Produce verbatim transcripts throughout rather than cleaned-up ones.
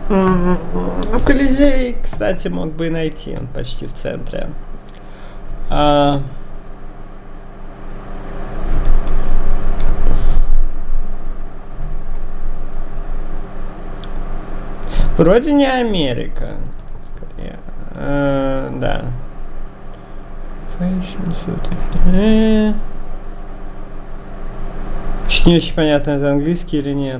Ну, Колизей, кстати, мог бы и найти, он почти в центре. А... Вроде не Америка. Скорее. А, да. Э-э. Не очень понятно, это английский или нет.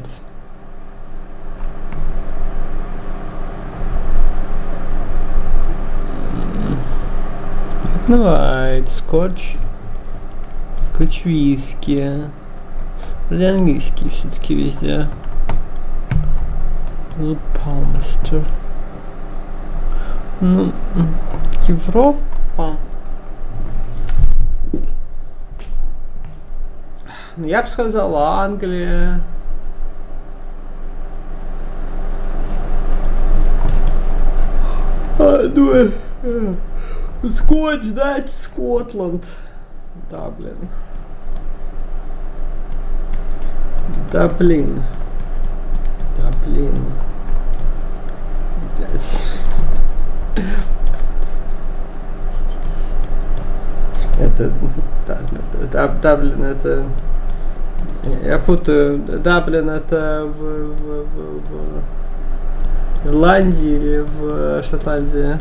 White, скотч, скотч виски. Или английский все-таки везде. Palmester. Ну, Европа. Ну, я бы сказал Англия. А, ну, Скотч, значит, Скотланд. Даблин. Даблин. Даблин. Блять. Это... Даб, Даблин это... Я путаю. Даблин это в, в, в, в Ирландии или в Шотландии?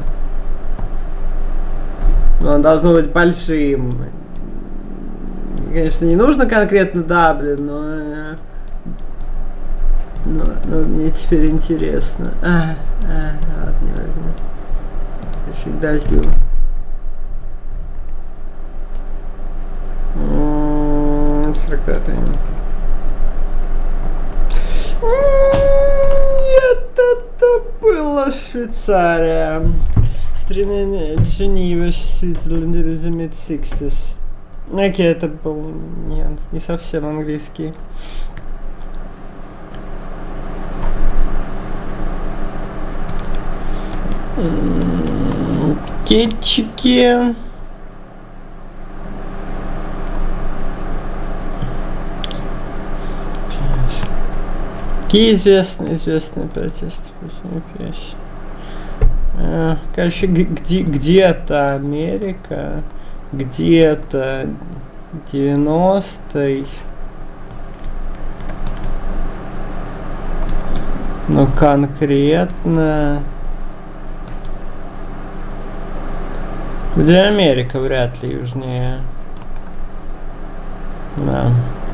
Но он должно быть большим. Конечно, не нужно конкретно Даблин, но... Но, но мне теперь интересно. А, а, ладно, не важно. Я чуть дождю. сорок пятый. Нет, это была Швейцария. Страна Женева, Свитзерленд, the mid-sixties. Окей, это был нет, не совсем английский. Кетчики. Какие известные, известные протесты? Короче, где, где-то Америка, где-то девяностый. Но конкретно... Где Америка, вряд ли южнее. Да.